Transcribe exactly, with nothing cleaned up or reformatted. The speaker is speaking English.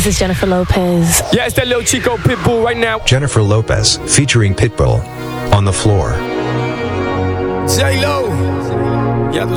This is Jennifer Lopez. Yeah, it's that little Chico Pitbull right now. Jennifer Lopez featuring Pitbull on the floor. J-Lo.